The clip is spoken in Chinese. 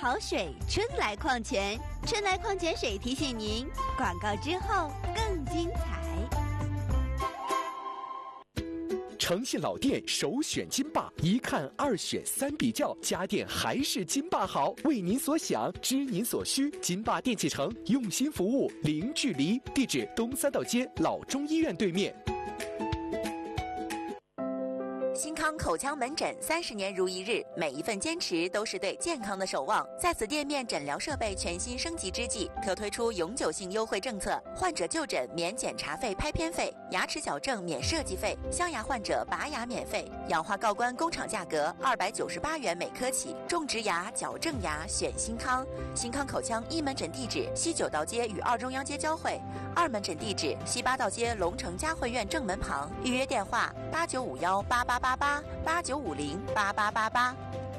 好水春来矿泉，春来矿泉水提醒您，广告之后更精彩。 诚信老店首选金霸，一看二选三比较，家电还是金霸好。为您所想，知您所需，金霸电器城用心服务，零距离。地址：东三道街老中医院对面。 新康口腔门诊30年如一日，每一份坚持都是对健康的守望。在此店面诊疗设备全新升级之际，特推出永久性优惠政策：患者就诊免检查费、拍片费，牙齿矫正免设计费，镶牙患者拔牙免费，氧化锆关工厂价格298元每颗起。种植牙、矫正牙选新康。新康口腔一门诊地址：西九道街与二中央街交汇；2门诊地址：西八道街龙城嘉汇苑正门旁。预约电话：8951888889508888。